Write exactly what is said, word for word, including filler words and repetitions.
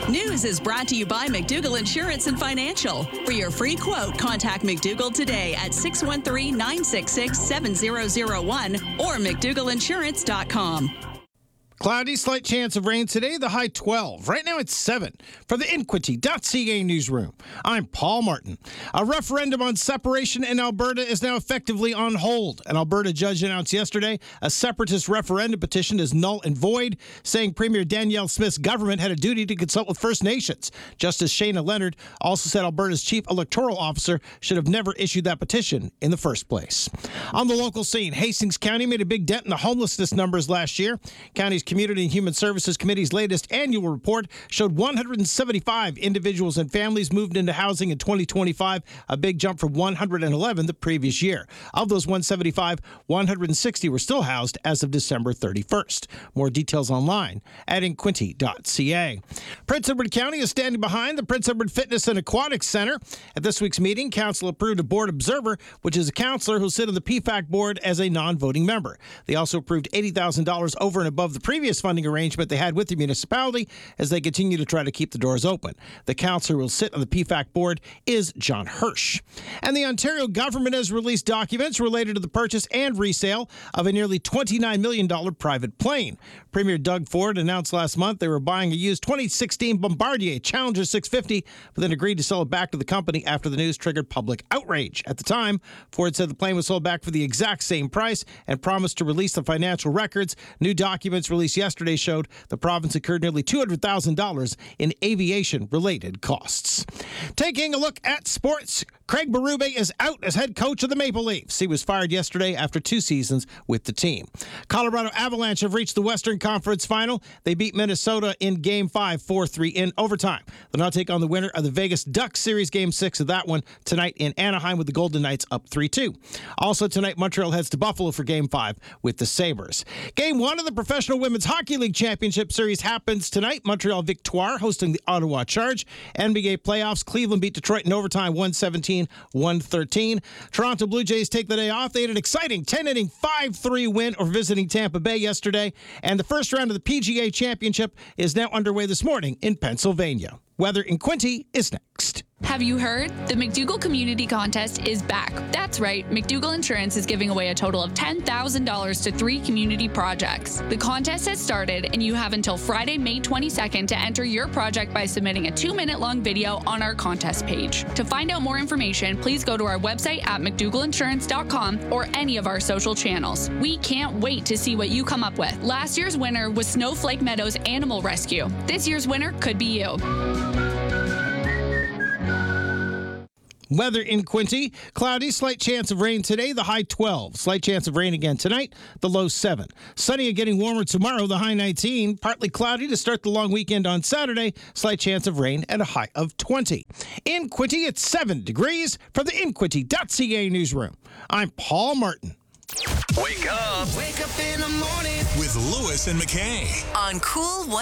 News is brought to you by McDougall Insurance and Financial. For your free quote, contact McDougall today at six one three, nine six six, seven zero zero one or mcdougal insurance dot com. Cloudy, slight chance of rain today, the high twelve. Right now it's seven. For the Inquity dot C A newsroom, I'm Paul Martin. A referendum on separation in Alberta is now effectively on hold. An Alberta judge announced yesterday a separatist referendum petition is null and void, saying Premier Danielle Smith's government had a duty to consult with First Nations. Justice Shayna Leonard also said Alberta's chief electoral officer should have never issued that petition in the first place. On the local scene, Hastings County made a big dent in the homelessness numbers last year. County's Community and Human Services Committee's latest annual report showed one hundred seventy-five individuals and families moved into housing in twenty twenty-five, a big jump from one hundred eleven the previous year. Of those one hundred seventy-five, one hundred sixty were still housed as of December thirty-first. More details online at inquity dot C A. Prince Edward County is standing behind the Prince Edward Fitness and Aquatics Center. At this week's meeting, Council approved a board observer, which is a counselor who'll sit on the P FAC board as a non-voting member. They also approved eighty thousand dollars over and above the previous funding arrangement they had with the municipality as they continue to try to keep the doors open. The councillor who will sit on the P FAC board is John Hirsch. And the Ontario government has released documents related to the purchase and resale of a nearly twenty-nine million dollars private plane. Premier Doug Ford announced last month they were buying a used twenty sixteen Bombardier Challenger six fifty, but then agreed to sell it back to the company after the news triggered public outrage. At the time, Ford said the plane was sold back for the exact same price and promised to release the financial records. New documents released yesterday showed the province incurred nearly two hundred thousand dollars in aviation-related costs. Taking a look at sports, Craig Berube is out as head coach of the Maple Leafs. He was fired yesterday after two seasons with the team. Colorado Avalanche have reached the Western Conference Final. They beat Minnesota in Game five, four three in overtime. They'll now take on the winner of the Vegas Ducks Series Game six of that one tonight in Anaheim with the Golden Knights up three two. Also tonight, Montreal heads to Buffalo for Game five with the Sabres. Game one of the Professional Women's Hockey League Championship Series happens tonight. Montreal Victoire hosting the Ottawa Charge. N B A playoffs, Cleveland beat Detroit in overtime one seventeen, one thirteen. Toronto Blue Jays take the day off. They had an exciting ten-inning five three win over visiting Tampa Bay yesterday. And the first round of the P G A Championship is now underway this morning in Pennsylvania. Weather in Quinty is next. Have you heard? The McDougall Community Contest is back. That's right, McDougall Insurance is giving away a total of ten thousand dollars to three community projects. The contest has started, and you have until Friday, May twenty-second to enter your project by submitting a two-minute long video on our contest page. To find out more information, please go to our website at mcdougal insurance dot com or any of our social channels. We can't wait to see what you come up with. Last year's winner was Snowflake Meadows Animal Rescue. This year's winner could be you. Weather in Quinty, cloudy, slight chance of rain today, the high twelve. Slight chance of rain again tonight, the low seven. Sunny and getting warmer tomorrow, the high nineteen. Partly cloudy to start the long weekend on Saturday, slight chance of rain and a high of twenty. In Quinty, it's seven degrees. From the inquity dot C A newsroom, I'm Paul Martin. Wake up. Wake up in the morning With Lewis and McKay. on Cool